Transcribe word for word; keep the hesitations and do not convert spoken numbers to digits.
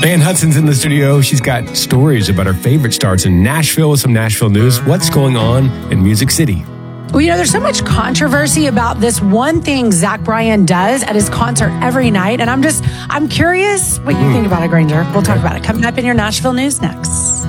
Ann Hudson's in the studio. She's got stories about her favorite starts in Nashville with some Nashville news. What's going on in Music City? Well, you know, there's so much controversy about this one thing Zach Bryan does at his concert every night. And I'm just, I'm curious what you mm. think about it, Granger. We'll talk about it coming up in your Nashville news next.